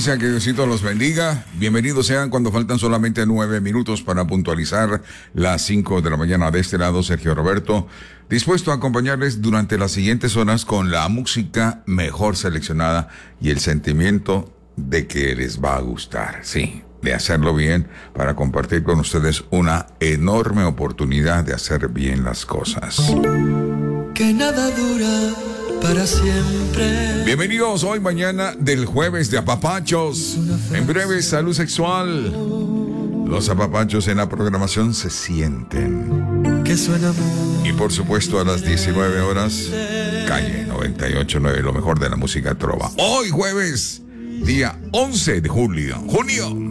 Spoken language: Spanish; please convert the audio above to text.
bendiga, que Diosito los bendiga. Bienvenidos sean cuando faltan solamente 9 minutos para puntualizar las 5 de la mañana. De este lado, Sergio Roberto, dispuesto a acompañarles durante las siguientes horas con la música mejor seleccionada y el sentimiento de que les va a gustar, sí, de hacerlo bien, para compartir con ustedes una enorme oportunidad de hacer bien las cosas. Que nada dura para siempre. Bienvenidos hoy, mañana del jueves de apapachos. En breve, salud sexual. Los apapachos en la programación se sienten. Que suena muy. Y por supuesto, a las 19 horas, Calle 98.9, lo mejor de la música trova. Hoy jueves, día 11 de junio.